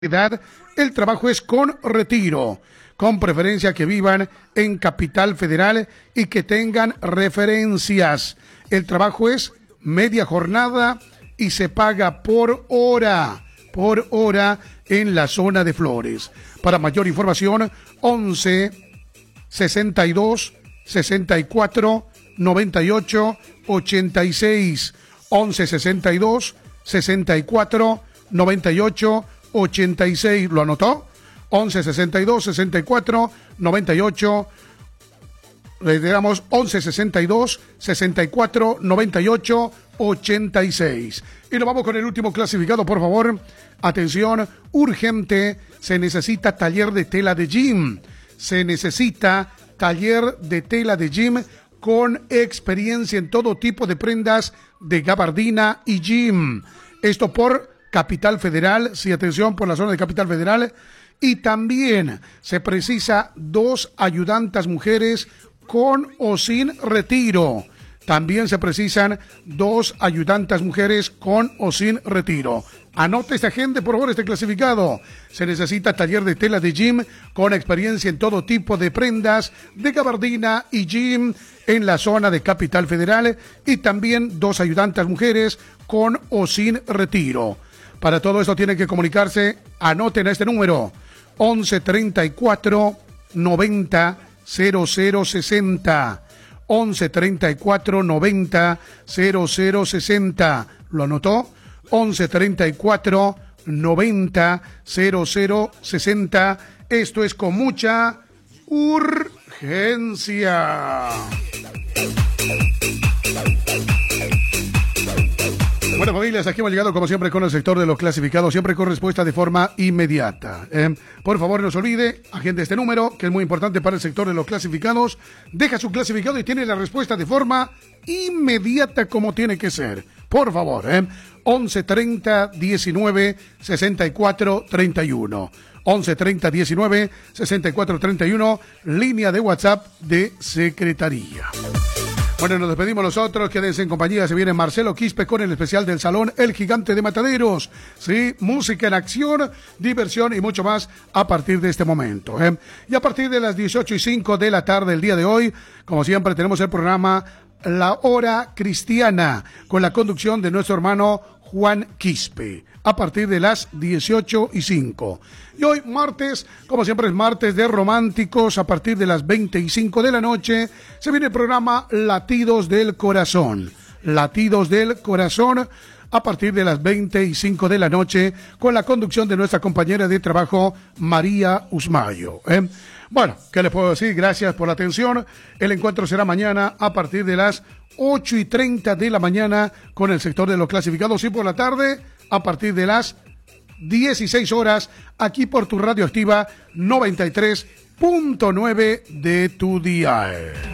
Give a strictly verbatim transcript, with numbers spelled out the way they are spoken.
El trabajo es con retiro, con preferencia que vivan en Capital Federal y que tengan referencias. El trabajo es media jornada y se paga por hora, por hora en la zona de Flores. Para mayor información, once, sesenta y dos, sesenta y cuatro, noventa y ocho, ochenta y seis. once, sesenta y dos, sesenta y cuatro, noventa y ocho, ochenta y seis. ¿Lo anotó? once, sesenta y dos, sesenta y cuatro, noventa y ocho. Reiteramos, once, sesenta y dos, sesenta y cuatro, noventa y ocho, ochenta y seis. Y nos vamos con el último clasificado, por favor. Atención, urgente, se necesita taller de tela de gym. Se necesita taller de tela de gym con experiencia en todo tipo de prendas de gabardina y gym. Esto por Capital Federal, sí, atención, por la zona de Capital Federal. Y también se precisa dos ayudantas mujeres con o sin retiro. También se precisan dos ayudantas mujeres con o sin retiro. Anote esta gente, por favor, este clasificado. Se necesita taller de tela de gym con experiencia en todo tipo de prendas de gabardina y gym en la zona de Capital Federal. Y también dos ayudantas mujeres con o sin retiro. Para todo esto tienen que comunicarse, anoten a este número, once, treinta y cuatro, noventa, cero cero sesenta. once, treinta y cuatro, noventa, cero cero sesenta. ¿Lo anotó? once, treinta y cuatro, noventa, cero cero sesenta. Esto es con mucha urgencia. Bueno, familias, aquí hemos llegado como siempre con el sector de los clasificados, siempre con respuesta de forma inmediata. Eh, por favor, no se olvide, agende este número, que es muy importante para el sector de los clasificados. Deja su clasificado y tiene la respuesta de forma inmediata como tiene que ser. Por favor, eh, once, treinta, diecinueve, sesenta y cuatro, treinta y uno. once, treinta, diecinueve, sesenta y cuatro, treinta y uno, línea de WhatsApp de Secretaría. Bueno, nos despedimos nosotros, quédense en compañía, se viene Marcelo Quispe con el especial del Salón El Gigante de Mataderos, sí, música en acción, diversión y mucho más a partir de este momento, ¿eh? Y a partir de las dieciocho y cinco de la tarde del día de hoy, como siempre tenemos el programa La Hora Cristiana, con la conducción de nuestro hermano Juan Quispe, a partir de las dieciocho y cinco. Y hoy martes, como siempre es martes de románticos, a partir de las veinte y cinco de la noche, se viene el programa Latidos del Corazón. Latidos del Corazón, a partir de las veinte y cinco de la noche, con la conducción de nuestra compañera de trabajo, María Usmayo, ¿eh? Bueno, ¿qué les puedo decir? Gracias por la atención. El encuentro será mañana a partir de las ocho y treinta de la mañana con el sector de los clasificados y por la tarde a partir de las dieciséis horas aquí por tu radio activa noventa y tres punto nueve de tu dial.